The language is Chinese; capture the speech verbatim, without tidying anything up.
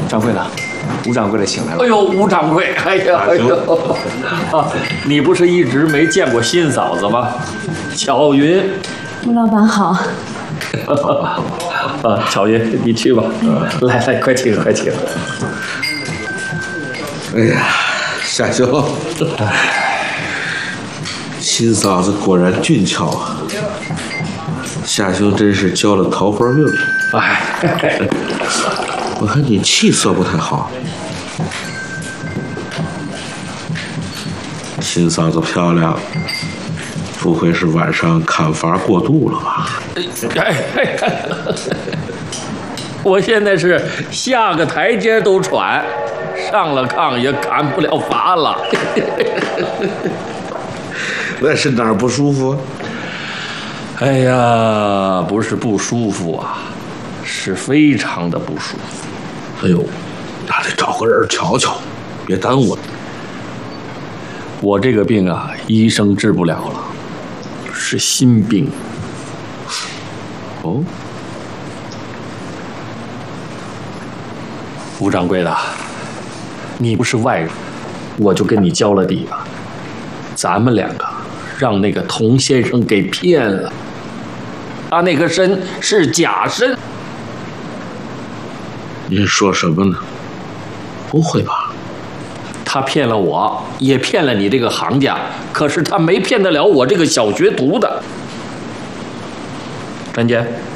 掌柜的，吴掌柜的请来了。 哎呦，吴掌柜，哎呀，哎呦，啊，你不是一直没见过新嫂子吗？巧云， 吴老板好。 啊，巧云，你去吧。来来，快请，快请。 哎呀，夏兄，新嫂子果然俊俏啊！夏兄真是交了桃花运了。 哎， 我看你气色不太好。新嫂子漂亮，不会是晚上看法过度了吧？ 哎哎，我现在是下个台阶都喘，上了炕也砍不了伐了。 那是哪儿不舒服？ 哎呀，不是不舒服啊，是非常的不舒服。 哎呦，那得找个人瞧瞧，别耽误了。 我这个病啊，医生治不了了，是心病。 哦， 吴掌柜的，你不是外人，我就跟你交了底吧。咱们两个让那个童先生给骗了，他那个参是假参。 您说什么呢？不会吧？ 他骗了我，也骗了你这个行家，可是他没骗得了我这个小学徒的。陈姐，